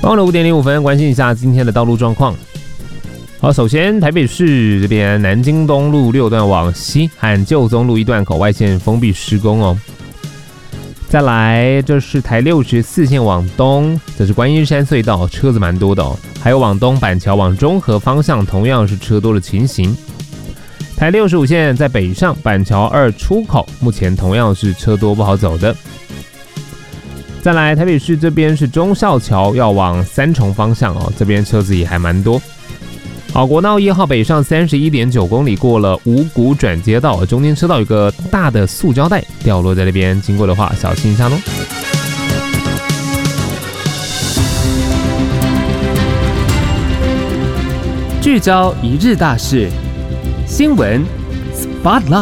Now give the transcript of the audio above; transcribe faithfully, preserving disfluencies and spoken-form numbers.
傍晚五点零五分，关心一下今天的道路状况。好，首先台北市这边南京东路六段往西和旧中路一段口外线封闭施工哦。再来，这是台六十四线往东，这是观音山隧道，车子蛮多的哦。还有往东板桥往中和方向，同样是车多的情形。台六十五线在北上板桥二出口，目前同样是车多不好走的。再来，台北市这边是忠孝桥要往三重方向哦，这边车子也还蛮多。好，国道一号北上 三十一点九公里，过了五股转接道，中间车道有个大的塑胶袋掉落在那边，经过的话小心一下喽。 聚焦一日大事，新闻 Spotlight。